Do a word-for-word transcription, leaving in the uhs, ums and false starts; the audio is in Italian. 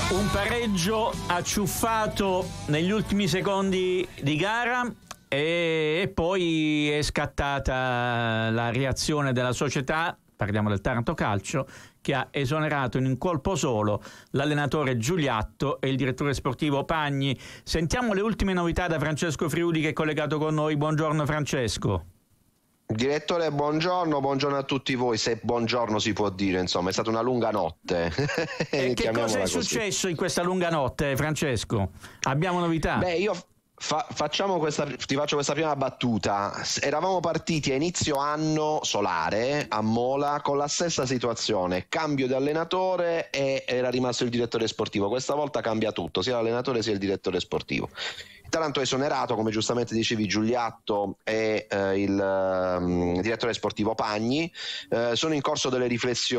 Un pareggio acciuffato negli ultimi secondi di gara e poi è scattata la reazione della società, parliamo del Taranto Calcio, che ha esonerato in un colpo solo l'allenatore Giuliatto e il direttore sportivo Pagni. Sentiamo le ultime novità da Francesco Friuli, che è collegato con noi. Buongiorno Francesco. Direttore, buongiorno, buongiorno a tutti voi, se buongiorno si può dire, insomma è stata una lunga notte. E che cosa è così. successo in questa lunga notte, Francesco? Abbiamo novità? Beh, io fa- facciamo questa, ti faccio questa prima battuta. Eravamo partiti a inizio anno solare a Mola con la stessa situazione, cambio di allenatore e era rimasto il direttore sportivo. Questa volta cambia tutto, sia l'allenatore sia il direttore sportivo. Taranto è esonerato, come giustamente dicevi, Giuliatto e eh, il um, direttore sportivo Pagni. Eh, sono in corso delle riflessioni